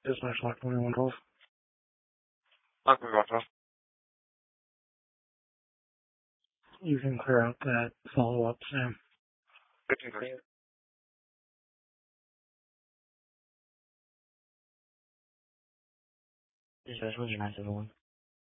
Dispatch Lock 2112. Lock 2112. You can clear out that follow-up, Sam. 1530. Dispatch, what's your 971?